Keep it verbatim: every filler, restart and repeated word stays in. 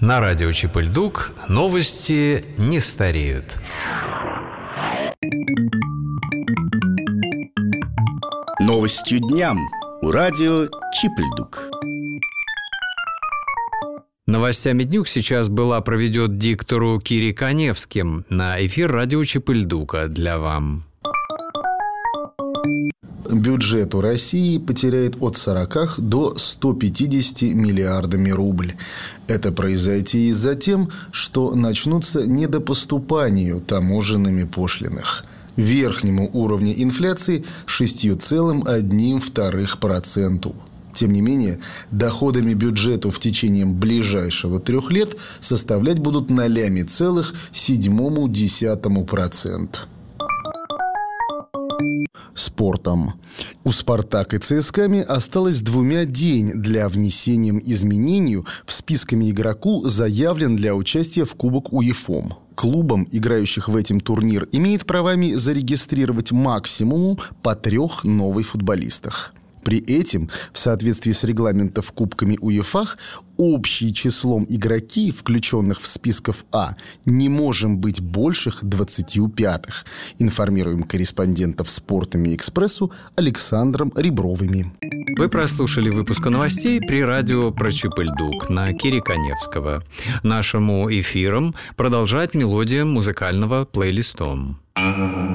На радио Чип-и-Ль-Дук новости не стареют. Новостью дням у радио Чип-и-Ль-Дук. Новостями днюх сейчас была проведет диктору Кири Каневским. На эфир радио Чип-и-Ль-Дука для вам. Бюджет у России потеряет от сорока до ста пятидесяти миллиардами рубль. Это произойдет из-за тем, что начнутся недопоступания таможенными пошлинах. Верхнему уровню инфляции шесть целых одна десятая процента. Тем не менее, доходами бюджету в течение ближайшего трех лет составлять будут ноль целых семь десятых процента. Спортом. У «Спартак» и ЦСКА осталось двумя день для внесения изменений в списками игроку, заявлен для участия в Кубок УЕФА. Клубам, играющих в этом турнир, имеет правами зарегистрировать максимум по трех новых футболистах. При этом, в соответствии с регламентом Кубками УЕФА, общее числом игроки, включенных в списков А, не может быть больше двадцати пяти, информируем корреспондентов «Спортами Экспрессу» Александром Ребровыми. Вы прослушали выпуск новостей при радио про Чип-и-Ль-Дук на Кири Каневского. Нашему эфиром продолжает мелодия музыкального плейлистом.